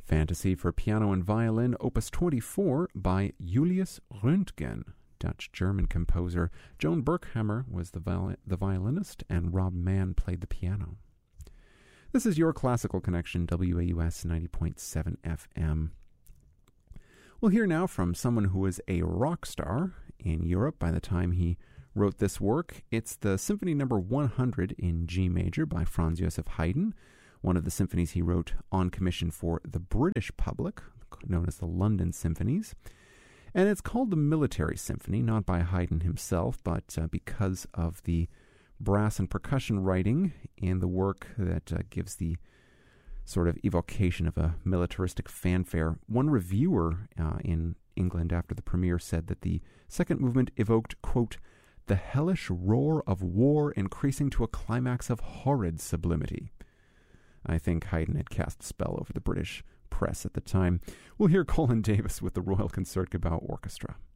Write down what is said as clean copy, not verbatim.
Fantasy for Piano and Violin, Opus 24 by Julius Röntgen, Dutch-German composer. Joan Berkhammer was the violinist, and Rob Mann played the piano. This is your Classical Connection, WAUS 90.7 FM. We'll hear now from someone who was a rock star in Europe by the time he wrote this work. It's the Symphony No. 100 in G major by Franz Joseph Haydn, one of the symphonies he wrote on commission for the British public, known as the London Symphonies. And it's called the Military Symphony, not by Haydn himself, but because of the brass and percussion writing in the work that gives the sort of evocation of a militaristic fanfare. One reviewer in England after the premiere said that the second movement evoked, quote, the hellish roar of war increasing to a climax of horrid sublimity. I think Haydn had cast a spell over the British press at the time. We'll hear Colin Davis with the Royal Concertgebouw Orchestra.